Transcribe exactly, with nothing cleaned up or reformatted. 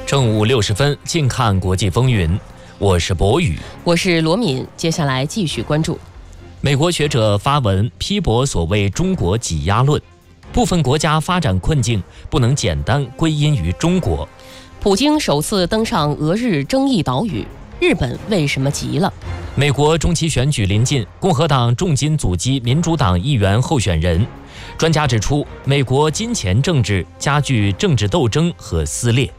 正午六十分，近看国际风云。我是博宇， 我是罗敏。接下来继续关注。 美国学者发文批驳所谓中国挤压论，部分国家发展困境不能简单归因于中国。 普京首次登上俄日争议岛屿，日本为什么急了？ 美国中期选举临近，共和党重金阻击民主党议员候选人。专家指出，美国金钱政治加剧政治斗争和撕裂。